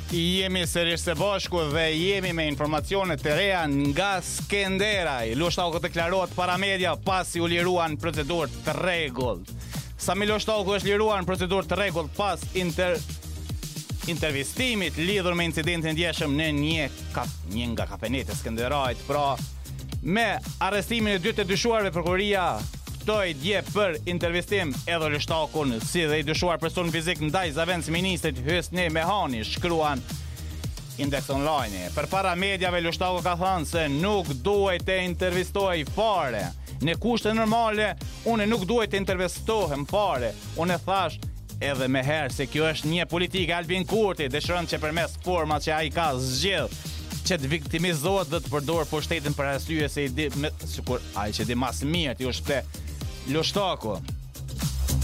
Jemi sërish së bashku dhe jemi me informacione të reja nga Skenderaj. Lushtaku deklarohet para media pasi u liruan procedurë të rregullt. Sami Lushtaku është liruar në procedurë të rregullt pas intervistimit lidhur me incidentin e ndjeshëm në një nga kafenetë e Skenderajit. Pra, me arrestimin e 2 të dyshuarve, prokuroria ftoi dje për intervistim edhe Lushtakun si dhe i dyshuar person fizik ndaj zëvendës ministrit Hysni Mehani, shkruan Index Online. Përpara mediave, Lushtaku ka thënë se nuk duhet të intervistoj fare. Në kushte normale, unë nuk duhet të intervistohem fare. Unë thash edhe më herë se kjo është një politikë. Albin Kurti dëshiron që përmes format që ai ka zgjedh që të viktimizohet dhe të përdor pushtetin për arsye se i di sikur ai që di mas mirë ti u shpreh Lushtaku.